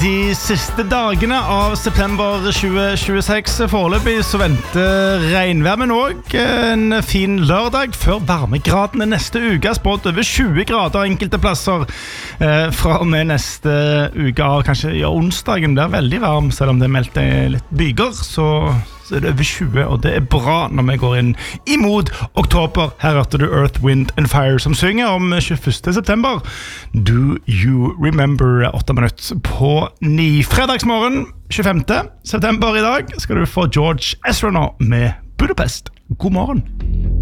de siste dagene av september 2026. Foreløpig så venter regnvær, men også en fin lørdag før varmegradene neste uke. Spådd over 20 grader enkelte plasser fra og med neste uke av. Kanskje onsdagen blir veldig varm, selv om det meldte litt byger, så er det over 20, og det er bra når vi går inn imot oktober. Her hørte du Earth, Wind and Fire som synger om 21. september. Do you remember 8 minutter på 9. Fredagsmorgen, 25. september i dag, skal du få George Ezra nå med Budapest. God morgen.